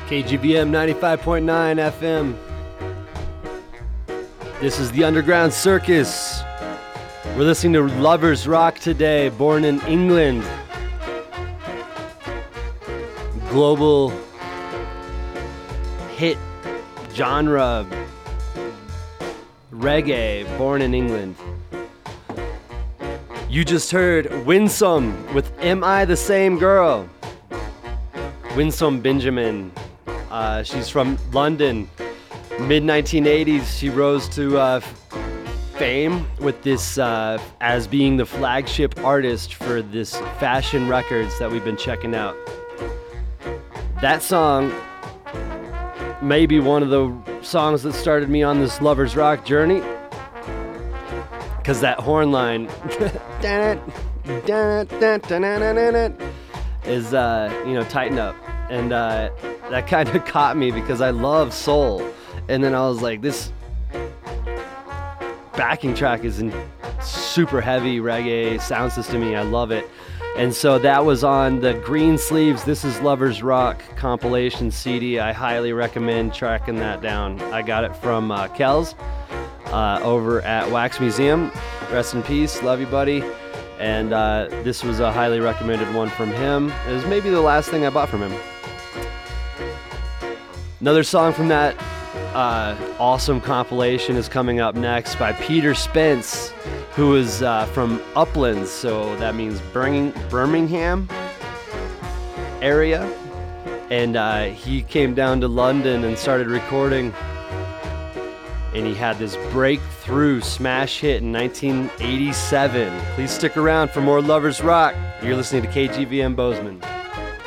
KGVM 95.9 FM. This is the Underground Circus. We're listening to Lovers Rock today, born in England. Global hit genre, reggae, born in England. You just heard Winsome with Am I the Same Girl? Winsome Benjamin. She's from London. Mid-1980s, she rose to fame with this as being the flagship artist for this Fashion Records that we've been checking out. That song may be one of the songs that started me on this Lovers Rock journey, because that horn line is, tighten up. And that kind of caught me because I love soul. And then I was like, this backing track is in super heavy reggae sound system-y. I love it. And so that was on the Green Sleeves This Is Lovers Rock compilation CD. I highly recommend tracking that down. I got it from Kells over at Wax Museum. Rest in peace. Love you, buddy. And this was a highly recommended one from him. It was maybe the last thing I bought from him. Another song from that awesome compilation is coming up next by Peter Spence, who is from Uplands, so that means Birmingham area. And he came down to London and started recording. And he had this breakthrough smash hit in 1987. Please stick around for more Lovers Rock. You're listening to KGVM Bozeman.